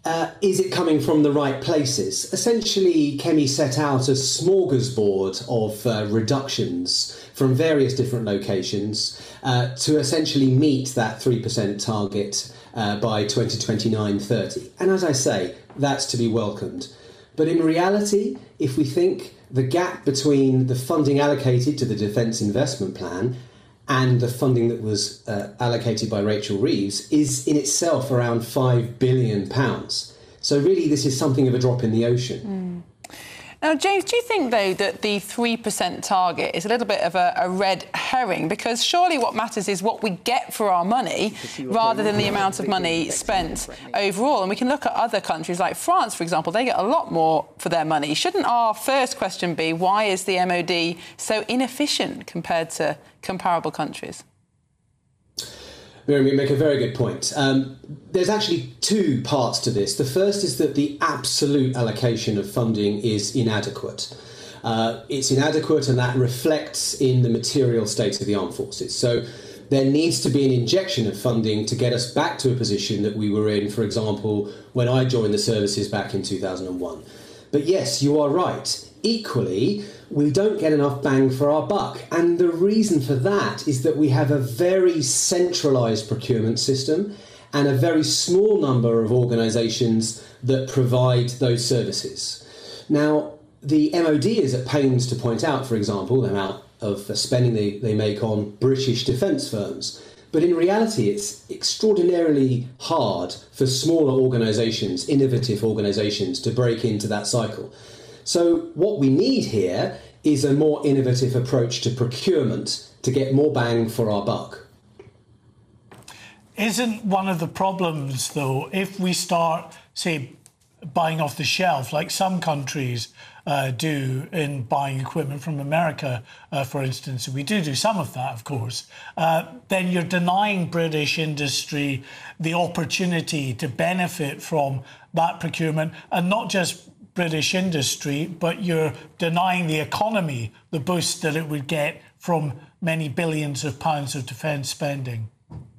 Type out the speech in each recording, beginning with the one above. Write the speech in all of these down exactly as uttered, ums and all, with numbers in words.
Uh, is it coming from the right places? Essentially, Kemi set out a smorgasbord of uh, reductions from various different locations uh, to essentially meet that three percent target uh, by twenty twenty-nine thirty. And as I say, that's to be welcomed. But in reality, if we think the gap between the funding allocated to the Defence Investment Plan and the funding that was uh, allocated by Rachel Reeves is in itself around five billion pounds. So really, this is something of a drop in the ocean. Mm. Now, James, do you think, though, that the three percent target is a little bit of a, a red herring? Because surely what matters is what we get for our money rather than the amount of money spent overall. And we can look at other countries like France, for example. They get a lot more for their money. Shouldn't our first question be, why is the M O D so inefficient compared to comparable countries? Miriam, you make a very good point. Um, there's actually two parts to this. The first is that the absolute allocation of funding is inadequate. Uh, it's inadequate, and that reflects in the material state of the armed forces. So there needs to be an injection of funding to get us back to a position that we were in, for example, when I joined the services back in two thousand one. But yes, you are right. Equally, we don't get enough bang for our buck. And the reason for that is that we have a very centralised procurement system and a very small number of organisations that provide those services. Now, the M O D is at pains to point out, for example, the amount of spending they, they make on British defence firms. But in reality, it's extraordinarily hard for smaller organisations, innovative organisations, to break into that cycle. So what we need here is a more innovative approach to procurement to get more bang for our buck. Isn't one of the problems, though, if we start, say, buying off the shelf, like some countries uh, do in buying equipment from America, uh, for instance, we do do some of that, of course, uh, then you're denying British industry the opportunity to benefit from that procurement, and not just British industry, but you're denying the economy the boost that it would get from many billions of pounds of defence spending.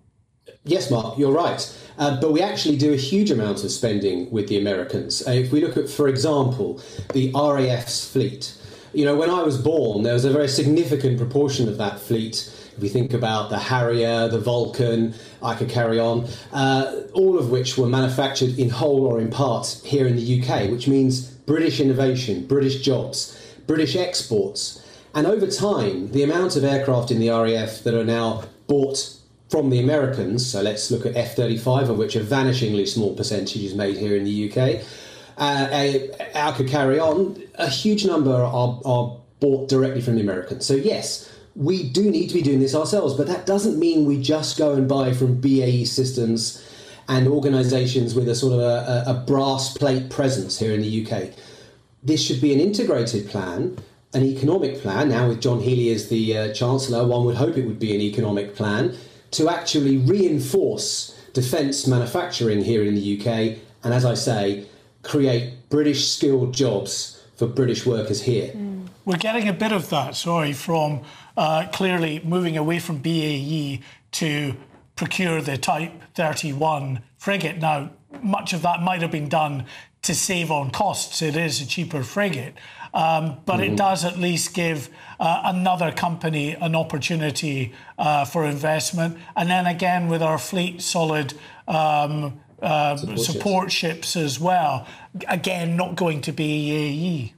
Yes, Mark, you're right. Uh, but we actually do a huge amount of spending with the Americans. Uh, if we look at, for example, the R A F's fleet, you know, when I was born, there was a very significant proportion of that fleet. If we think about the Harrier, the Vulcan, I could carry on, uh, all of which were manufactured in whole or in part here in the U K, which means British innovation, British jobs, British exports. And over time, the amount of aircraft in the R A F that are now bought from the Americans, so let's look at F thirty-five, of which a vanishingly small percentage is made here in the U K, uh, I, I could carry on, a huge number are, are bought directly from the Americans. So yes, we do need to be doing this ourselves, but that doesn't mean we just go and buy from B A E Systems and organisations with a sort of a, a brass plate presence here in the U K. This should be an integrated plan, an economic plan. Now with John Healey as the uh, Chancellor, one would hope it would be an economic plan to actually reinforce defence manufacturing here in the U K and, as I say, create British skilled jobs for British workers here. Mm. We're getting a bit of that, sorry, from uh, clearly moving away from B A E to procure the Type thirty-one frigate. Now, much of that might have been done to save on costs. It is a cheaper frigate. Um, but mm-hmm. it does at least give uh, another company an opportunity uh, for investment. And then again, with our fleet solid um, uh, support, support ships. ships as well, again, not going to be B A E.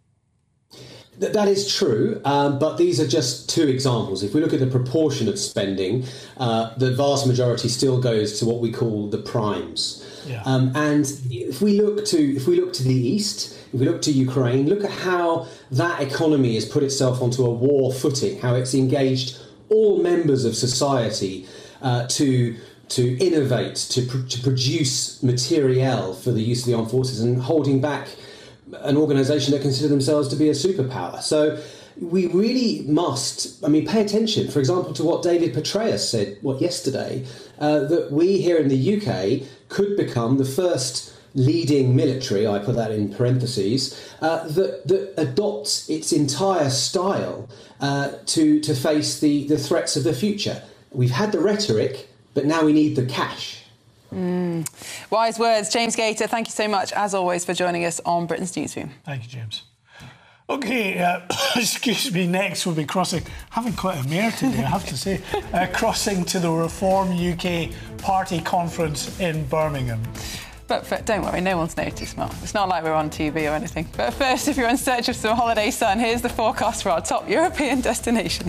Th- that is true, um, but these are just two examples. If we look at the proportion of spending, uh, the vast majority still goes to what we call the primes. Yeah. Um, and if we look to if we look to the east, if we look to Ukraine, look at how that economy has put itself onto a war footing, how it's engaged all members of society uh, to to innovate, to pr- to produce materiel for the use of the armed forces, and holding back an organisation that consider themselves to be a superpower. So we really must, I mean, pay attention, for example, to what David Petraeus said what yesterday, uh, that we here in the U K could become the first leading military, I put that in parentheses, uh, that, that adopts its entire style uh, to, to face the, the threats of the future. We've had the rhetoric, but now we need the cash. Mm. Wise words. James Gator, thank you so much, as always, for joining us on Britain's Newsroom. Thank you, James. OK, uh, excuse me, next we'll be crossing, having quite a mare today, I have to say, uh, crossing to the Reform U K Party Conference in Birmingham. But, but don't worry, no one's noticed, Mark. It's not like we're on T V or anything. But first, if you're in search of some holiday sun, here's the forecast for our top European destinations.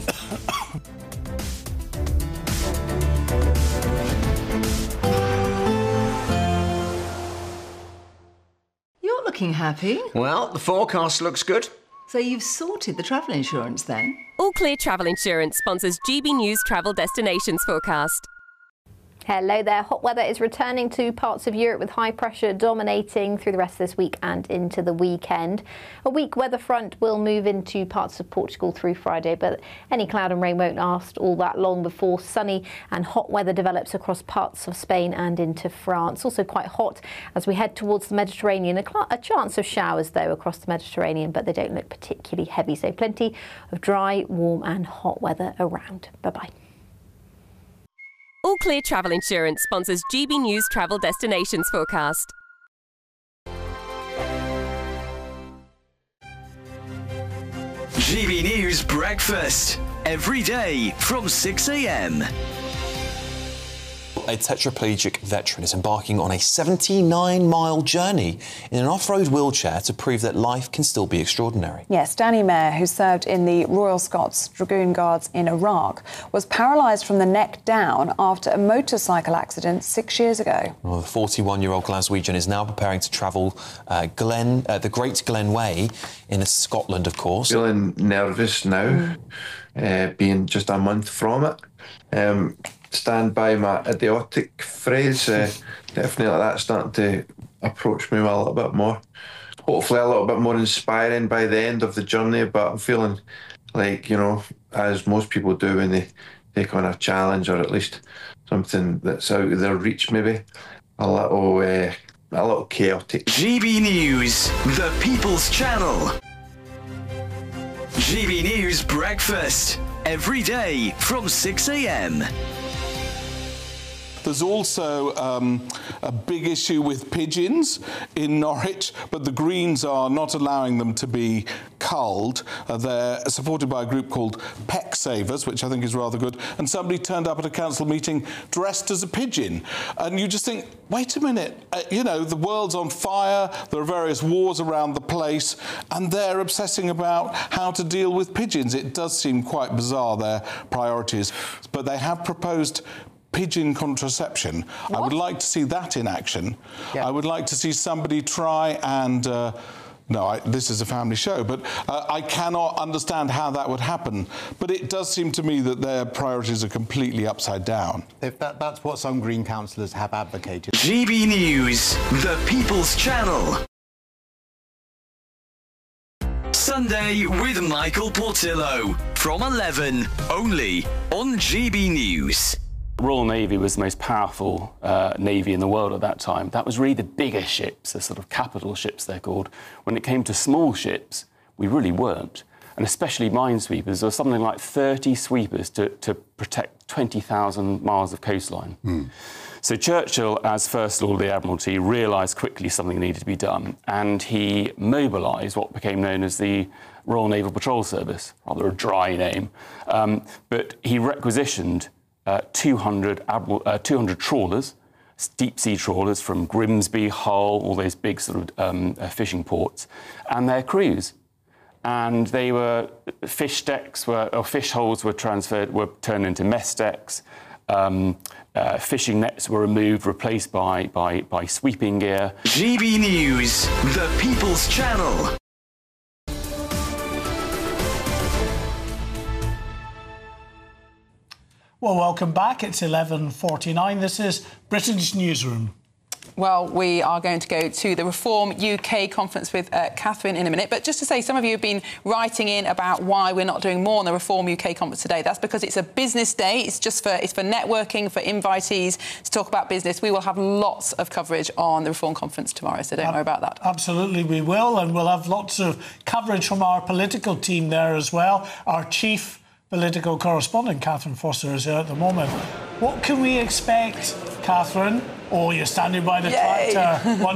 You're looking happy. Well, the forecast looks good. So you've sorted the travel insurance then? All Clear Travel Insurance sponsors G B News Travel Destinations Forecast. Hello there. Hot weather is returning to parts of Europe with high pressure dominating through the rest of this week and into the weekend. A weak weather front will move into parts of Portugal through Friday, but any cloud and rain won't last all that long before sunny and hot weather develops across parts of Spain and into France. Also quite hot as we head towards the Mediterranean. A, cl- a chance of showers, though, across the Mediterranean, but they don't look particularly heavy. So plenty of dry, warm and hot weather around. Bye-bye. All Clear Travel Insurance sponsors G B News Travel Destinations Forecast. G B News Breakfast. Every day from six a m. A tetraplegic veteran is embarking on a seventy-nine mile journey in an off-road wheelchair to prove that life can still be extraordinary. Yes, Danny Mayer, who served in the Royal Scots Dragoon Guards in Iraq, was paralysed from the neck down after a motorcycle accident six years ago. Well, the forty-one-year-old Glaswegian is now preparing to travel uh, Glen, uh, the Great Glen Way in Scotland, of course. Feeling nervous now, mm. uh, being just a month from it. Um, stand by my idiotic phrase. Uh, definitely that's starting to approach me a little bit more. Hopefully a little bit more inspiring by the end of the journey, but I'm feeling like, you know, as most people do when they take on a challenge or at least something that's out of their reach, maybe a little, uh, a little chaotic. G B News, the People's Channel. G B News Breakfast. Every day from six a m. There's also um, a big issue with pigeons in Norwich, but the Greens are not allowing them to be culled. Uh, they're supported by a group called Peck Savers, which I think is rather good. And somebody turned up at a council meeting dressed as a pigeon. And you just think, wait a minute, uh, you know, the world's on fire, there are various wars around the place, and they're obsessing about how to deal with pigeons. It does seem quite bizarre, their priorities. But they have proposed pigeon contraception. What? I would like to see that in action. Yeah. I would like to see somebody try and... Uh, no, I, this is a family show, but uh, I cannot understand how that would happen. But it does seem to me that their priorities are completely upside down. If that, that's what some Green councillors have advocated. G B News, the People's Channel. Sunday with Michael Portillo from eleven, only on G B News. Royal Navy was the most powerful uh, navy in the world at that time. That was really the bigger ships, the sort of capital ships they're called. When it came to small ships, we really weren't. And especially minesweepers, there was something like thirty sweepers to, to protect twenty thousand miles of coastline. Mm. So Churchill, as First Lord of the Admiralty, realised quickly something needed to be done, and he mobilised what became known as the Royal Naval Patrol Service, rather a dry name. Um, but he requisitioned Uh, two hundred, uh, two hundred trawlers, deep-sea trawlers from Grimsby, Hull, all those big sort of um, uh, fishing ports, and their crews. And they were, fish decks were, or fish holes were transferred, were turned into mess decks. Um, uh, fishing nets were removed, replaced by, by, by sweeping gear. G B News, the People's Channel. Well, welcome back. It's eleven forty-nine. This is Britain's Newsroom. Well, we are going to go to the Reform U K conference with uh, Catherine in a minute. But just to say, some of you have been writing in about why we're not doing more on the Reform U K conference today. That's because it's a business day. It's just for it's for networking, for invitees to talk about business. We will have lots of coverage on the Reform conference tomorrow, so don't uh, worry about that. Absolutely, we will. And we'll have lots of coverage from our political team there as well. Our chief political correspondent, Catherine Foster, is here at the moment. What can we expect, Catherine, Oh, you're standing by the Yay. tractor.